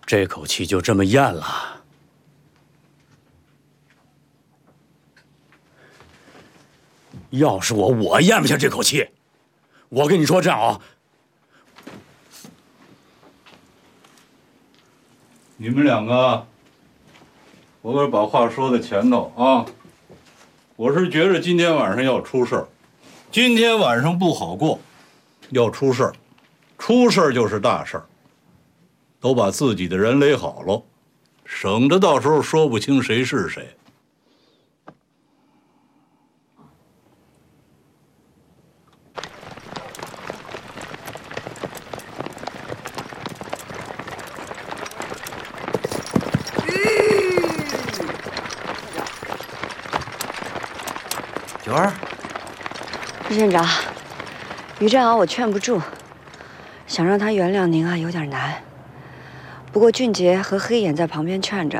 这口气就这么咽了。要是我咽不下这口气。我跟你说这样啊， 你们两个，我可把话说在前头啊。我是觉着今天晚上要出事儿，今天晚上不好过，要出事儿，出事儿就是大事儿。都把自己的人垒好了，省得到时候说不清谁是谁。 九儿， 陆县长，于振鳌我劝不住，想让他原谅您啊，有点难。不过俊杰和黑眼在旁边劝着，